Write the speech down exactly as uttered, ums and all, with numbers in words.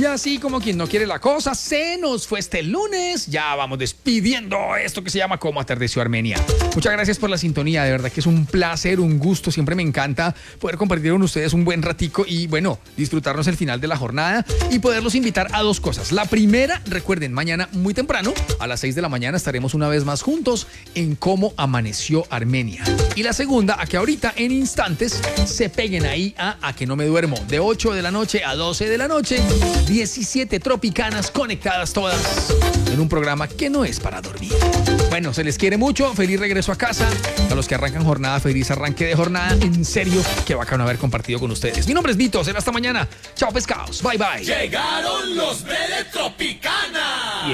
Y así como quien no quiere la cosa, se nos fue este lunes. Ya vamos despidiendo esto que se llama Cómo Atardeció Armenia. Muchas gracias por la sintonía, de verdad que es un placer, un gusto. Siempre me encanta poder compartir con ustedes un buen ratico y, bueno, disfrutarnos el final de la jornada y poderlos invitar a dos cosas. La primera, recuerden, mañana muy temprano, a las seis de la mañana, estaremos una vez más juntos en Cómo Amaneció Armenia. Y la segunda, a que ahorita en instantes se peguen ahí a A Que No Me Duermo, de ocho de la noche a doce de la noche, diecisiete tropicanas conectadas todas en un programa que no es para dormir. Bueno, se les quiere mucho, feliz regreso a casa. A los que arrancan jornada, feliz arranque de jornada. En serio, qué bacano haber compartido con ustedes. Mi nombre es Vito, será hasta mañana. Chao pescados, bye bye. Llegaron los Bele Tropicana.